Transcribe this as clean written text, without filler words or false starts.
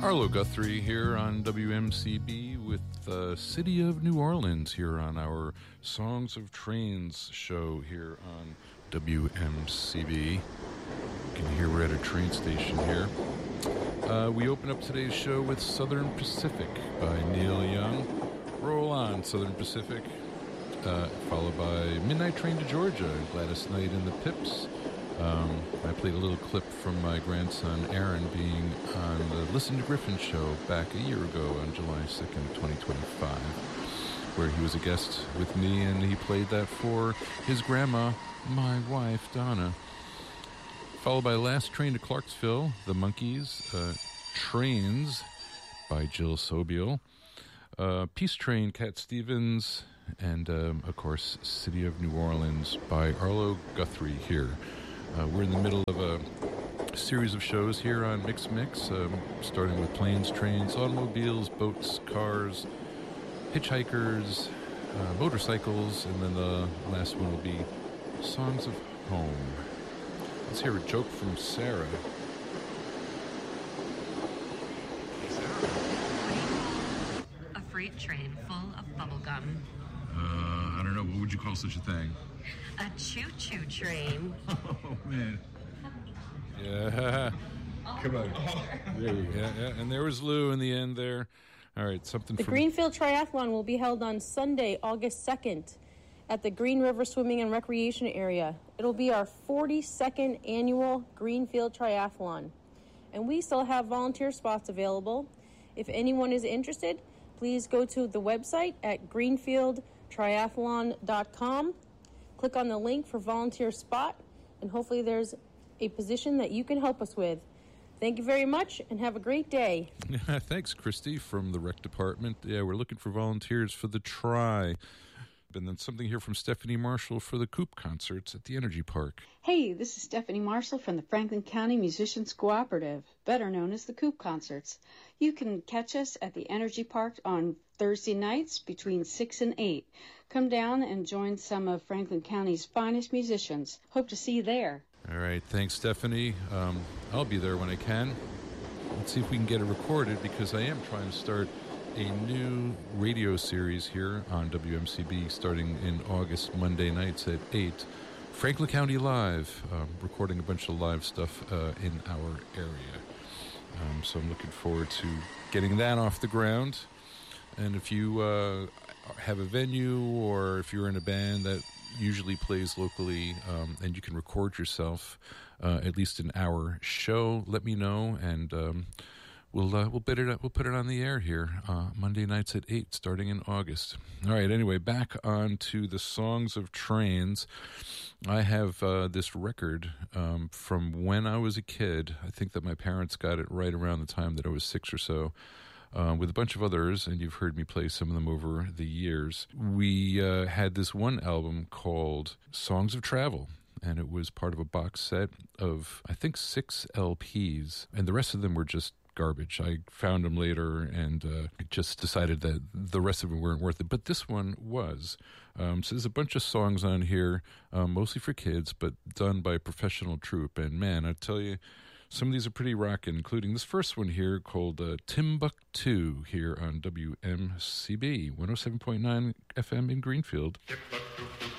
Arlo Guthrie here on WMCB with the City of New Orleans here on our Songs of Trains show here on WMCB. You can hear we're at a train station here. We open up today's show with Southern Pacific by Neil Young. Roll on, Southern Pacific. Followed by Midnight Train to Georgia and Gladys Knight and the Pips. I played a little clip from my grandson Aaron being on the Listen to Griffin show back a year ago on July 2nd, 2025, where he was a guest with me and he played that for his grandma, my wife, Donna. Followed by Last Train to Clarksville, The Monkees, Trains by Jill Sobel, Peace Train, Cat Stevens, and, of course, City of New Orleans by Arlo Guthrie here. We're in the middle of a series of shows here on Mix, starting with planes, trains, automobiles, boats, cars, hitchhikers, motorcycles, and then the last one will be Songs of Home. Let's hear a joke from Sarah. A freight train full of bubble gum. I don't know. What would you call such a thing? A choo-choo train. Oh, man. Yeah. Come on. There you go. Yeah. And there was Lou in the end there. All right, something The Greenfield Triathlon will be held on Sunday, August 2nd at the Green River Swimming and Recreation Area. It'll be our 42nd annual Greenfield Triathlon. And we still have volunteer spots available. If anyone is interested, please go to the website at greenfieldtriathlon.com. Click on the link for volunteer spot, and hopefully there's a position that you can help us with. Thank you very much, and have a great day. Thanks, Christy, from the rec department. Yeah, we're looking for volunteers for the Try. And then something here from Stephanie Marshall for the Coop concerts at the Energy Park. Hey, this is Stephanie Marshall from the Franklin County Musicians Cooperative, better known as the Coop Concerts. You can catch us at the Energy Park on Thursday nights between 6 and 8. Come down and join some of Franklin County's finest musicians. Hope to see you there. All right, thanks, Stephanie. I'll be there when I can. Let's see if we can get it recorded, because I am trying to start a new radio series here on WMCB starting in August, Monday nights at 8. Franklin County Live, recording a bunch of live stuff in our area. So I'm looking forward to getting that off the ground. And if you have a venue, or if you're in a band that usually plays locally, and you can record yourself at least in our show, let me know, and we'll put it on the air here Monday nights at 8 starting in August. All right, anyway, back on to the Songs of Trains. I have this record from when I was a kid. I think that my parents got it right around the time that I was 6 or so, with a bunch of others, and you've heard me play some of them over the years. We had this one album called Songs of Travel, and it was part of a box set of, I think, 6 LPs, and the rest of them were just garbage. I found them later and just decided that the rest of them weren't worth it. But this one was. So there's a bunch of songs on here, mostly for kids, but done by a professional troupe. And man, I tell you, some of these are pretty rockin', including this first one here called Timbuktu here on WMCB 107.9 FM in Greenfield.